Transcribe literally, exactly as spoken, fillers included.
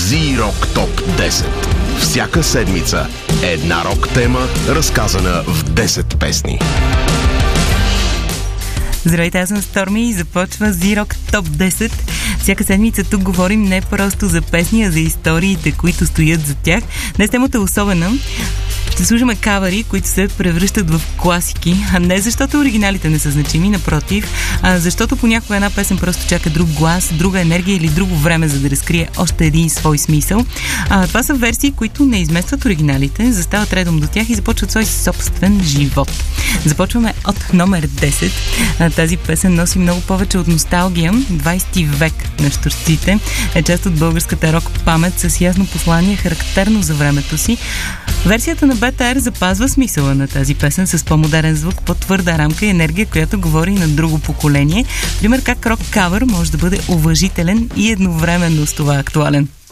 Z-Rock Топ десет. Всяка седмица една рок тема, разказана в десет песни. Здравейте, аз съм Stormy и започва Z-Rock Топ десет. Всяка седмица тук говорим не просто за песни, а за историите, които стоят за тях. Днес темата е особена. Ще слушаме кавъри, които се превръщат в класики, а не защото оригиналите не са значими, напротив, а защото понякога една песен просто чака друг глас, друга енергия или друго време, за да разкрие още един свой смисъл. А, това са версии, които не изместват оригиналите, застават редом до тях и започват свой собствен живот. Започваме от номер десет. А, тази песен носи много повече от носталгия. двайсети век на щурците е част от българската рок памет с ясно послание, характерно за времето си. Версията на БТР запазва смисъла на тази песен с по-модерен звук, по-твърда рамка и енергия, която говори на друго поколение. Пример как рок кавър може да бъде уважителен и едновременно с това актуален.